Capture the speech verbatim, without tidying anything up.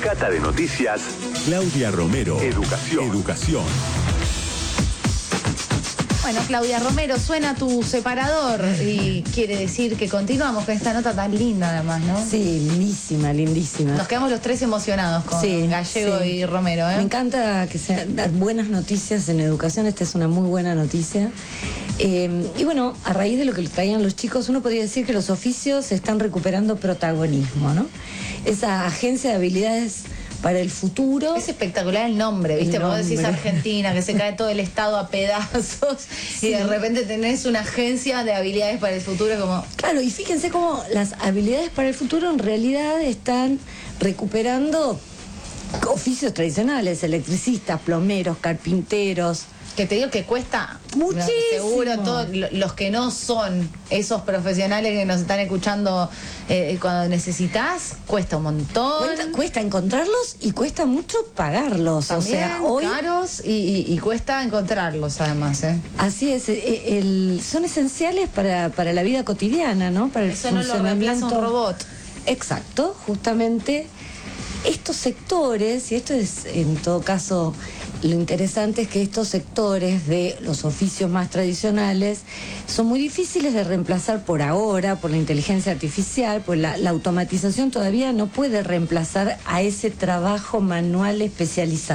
Cata de Noticias, Claudia Romero. Educación. Educación. Bueno, Claudia Romero, suena tu separador y quiere decir que continuamos con esta nota tan linda además, ¿no? Sí, lindísima, lindísima. Nos quedamos los tres emocionados con Sí, Gallego sí. y Romero, ¿eh? Me encanta que sean dar buenas noticias en educación. Esta es una muy buena noticia. Eh, y bueno, a raíz de lo que traían los chicos, uno podría decir que los oficios están recuperando protagonismo, ¿no? Esa agencia de habilidades para el futuro. Es espectacular el nombre, ¿viste? El Vos decís nombre. Argentina, que se cae todo el Estado a pedazos Sí. y de repente tenés una agencia de habilidades para el futuro como... Claro, y fíjense cómo las habilidades para el futuro en realidad están recuperando oficios tradicionales, electricistas, plomeros, carpinteros. Que te digo que cuesta Muchísimo. seguro todos lo- los que no son esos profesionales que nos están escuchando eh, cuando necesitas, cuesta un montón. Cuesta, cuesta encontrarlos y cuesta mucho pagarlos. También o sea, hoy caros y, y- y cuesta encontrarlos además, ¿eh? así es, eh, el- son esenciales para, para la vida cotidiana, ¿no? Para el Eso no lo funcionamiento. reemplaza un robot. Exacto, justamente estos sectores, y esto es en todo caso lo interesante, es que estos sectores de los oficios más tradicionales son muy difíciles de reemplazar por ahora, por la inteligencia artificial, pues la, la automatización todavía no puede reemplazar a ese trabajo manual especializado.